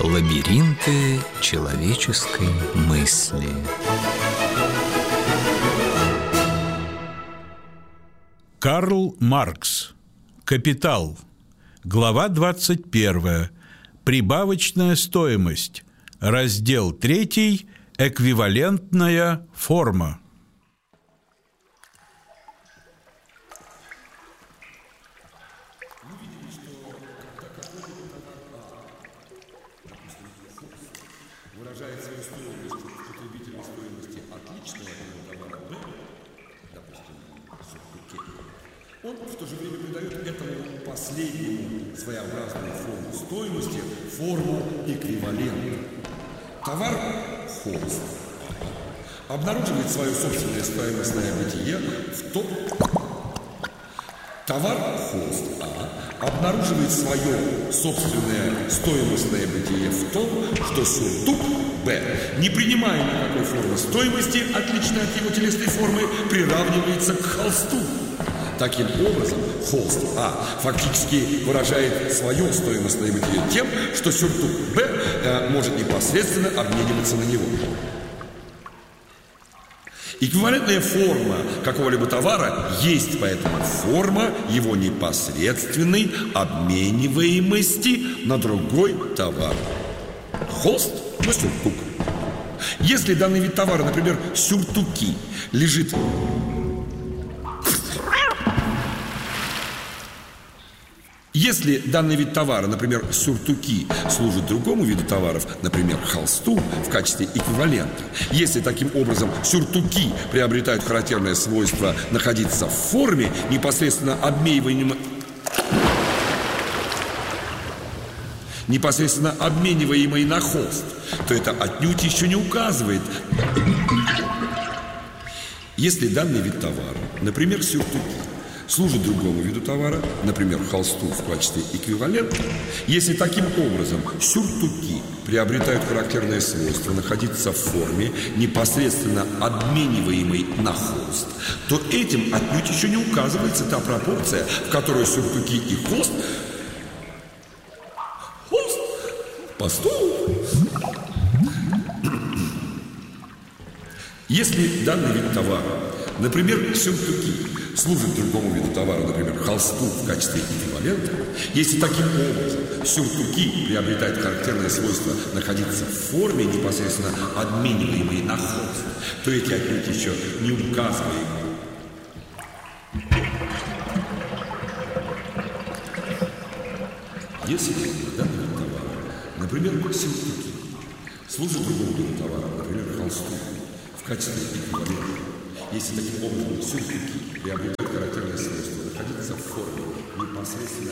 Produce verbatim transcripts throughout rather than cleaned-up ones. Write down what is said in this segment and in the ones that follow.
Лабиринты человеческой мысли. Карл Маркс. Капитал. Глава двадцать первая. Прибавочная стоимость. Раздел третий. Эквивалентная форма. Выражает свою стоимость в потребительной стоимости отличного товара Б, допустим, сюртуке, он в то же время придает этому последнему своеобразную форму стоимости, форму эквивалента. Товар холст обнаруживает свое собственное стоимостное бытие в том... Товар холст А обнаруживает свое собственное стоимостное бытие в том, что сюртук Б, не принимая никакой формы стоимости, отличной от его телесной формы, приравнивается к холсту. Таким образом, холст А фактически выражает свое стоимостное бытие тем, что сюртук Б э, может непосредственно обмениваться на него. Эквивалентная форма какого-либо товара есть поэтому форма его непосредственной обмениваемости на другой товар. Холст на сюртук. Если данный вид товара, например, сюртуки, лежит... Если данный вид товара, например, сюртуки, служит другому виду товаров, например, холсту, в качестве эквивалента, если таким образом сюртуки приобретают характерное свойство находиться в форме, непосредственно обмениваемой, непосредственно обмениваемой на холст, то это отнюдь еще не указывает. Если данный вид товара, например, сюртуки, служит другому виду товара, например, холсту в качестве эквивалента, если таким образом сюртуки приобретают характерное свойство находиться в форме, непосредственно обмениваемой на холст, то этим отнюдь еще не указывается та пропорция, в которой сюртуки и холст холст по столу. Если данный вид товара, например, сюртуки, служит другому виду товара, например, холсту в качестве эквивалента, если таким образом сюртуки приобретают характерное свойство находиться в форме, непосредственно обмениваемой на холст, то эти отнюдь еще не указываемые. Если данный вид товара, например, сюртуки, служит другому виду товара, например, холсту в качестве эквивалента, если таким образом сюртуки приобретают характерное свойство находиться в форме, непосредственно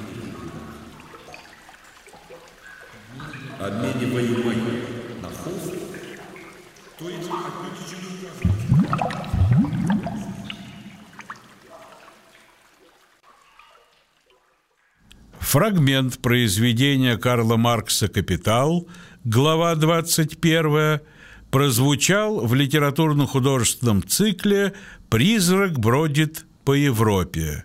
обмениваемой, обмениваемой на холст, то эти отнюдь еще не указывают. Фрагмент произведения Карла Маркса «Капитал», глава двадцать первая, прозвучал в литературно-художественном цикле «Призрак бродит по Европе».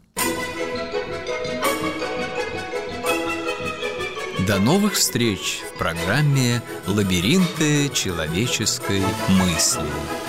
До новых встреч в программе «Лабиринты человеческой мысли».